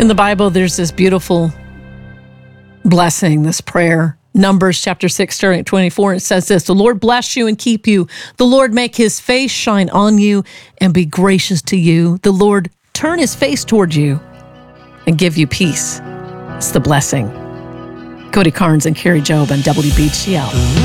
In the Bible, there's this beautiful blessing, this prayer. Numbers chapter 6, starting at 24, it says this: the Lord bless you and keep you. The Lord make his face shine on you and be gracious to you. The Lord turn his face toward you and give you peace. It's the blessing. Cody Carnes and Carrie Job on WBGL.